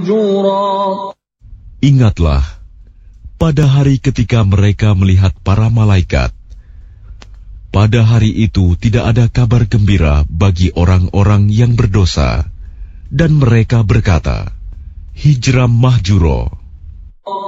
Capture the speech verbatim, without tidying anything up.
مهجورا. Ingatlah, pada hari ketika mereka melihat para malaikat, pada hari itu tidak ada kabar gembira bagi orang-orang yang berdosa, dan mereka berkata, hijram mahjuro.